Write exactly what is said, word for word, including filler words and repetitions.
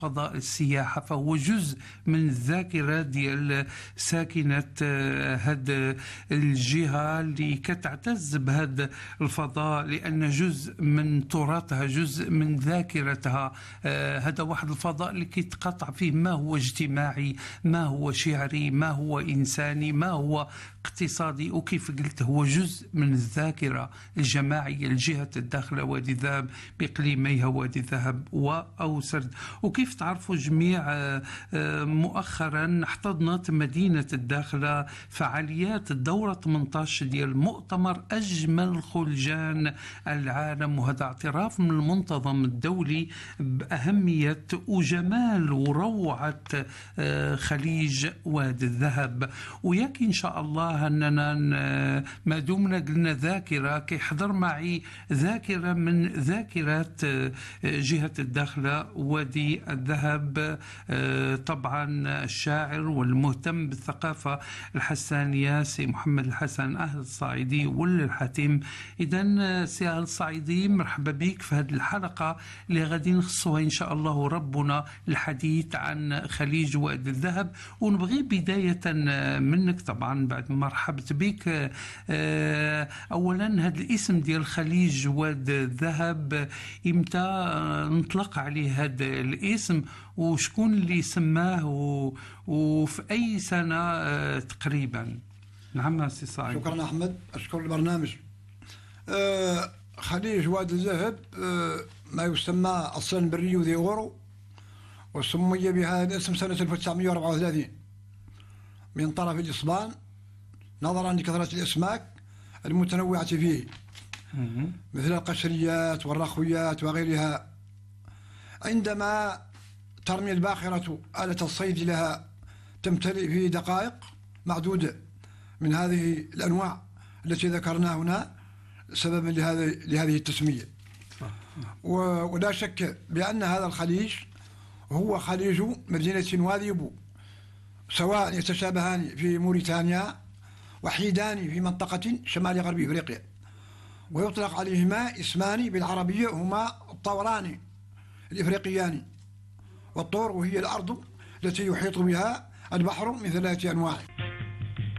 فضاء السياحة، فهو جزء من الذاكرة ديال ساكنة هاد الجهة اللي كتعتز بهذا الفضاء، لأن جزء من تراثها، جزء من ذاكرتها. هذا واحد الفضاء اللي كيتقاطع فيه ما هو اجتماعي، ما هو شعري، ما هو إنساني، ما هو اقتصادي، وكيف قلت هو جزء من الذاكرة الجماعية لجهة الداخلة وادي الذهب بإقليميها وادي الذهب وأوسرد. وكيف تعرفوا جميع مؤخرا احتضنت مدينة الداخلة فعاليات الدورة ثمانية عشر ديال مؤتمر أجمل خلجان العالم، وهذا اعتراف من المنتظم الدولي بأهمية وجمال وروعة خليج وادي الذهب. وياك إن شاء الله أننا ما دمنا قلنا ذاكرة كيحضر معي ذاكرة من ذاكرات جهة الداخلة وادي الذهب، طبعا الشاعر والمهتم بالثقافة الحسانية سي محمد الحسن أهل الصعيدي ولا الحاتم. إذن سي أهل الصعيدي مرحبا بك في هذه الحلقة اللي غادي نخصوها إن شاء الله ربنا الحديث عن خليج وادي الذهب. ونبغي بداية منك طبعا بعد ما رحبت بك، أولا هذا الاسم ديال خليج وادي الذهب إمتى نطلق عليه هذا الاسم، وشكون اللي سماه، وفي أي سنة تقريبا؟ نعم سي صاحبي. شكرا أحمد، أشكر البرنامج. آه خليج وادي الذهب آه ما يسمى أصلا بالريو دي أورو، وسمي بهذا الاسم سنة ألف وتسعمائة وأربعة وثلاثين من طرف الإسبان، نظرا لكثرة الأسماك المتنوعة فيه مثل القشريات والرخويات وغيرها. عندما ترمي الباخرة آلة الصيد لها تمتلئ في دقائق معدودة من هذه الأنواع التي ذكرناها هنا سببا لهذه لهذه التسمية. ولا شك بأن هذا الخليج هو خليج مدينة وادي بو، سواء يتشابهان في موريتانيا وحيدان في منطقة شمال غرب إفريقيا، ويطلق عليهما اسمان بالعربية هما الطوران الإفريقيان، والطور وهي الأرض التي يحيط بها البحر من ثلاثة أنواع.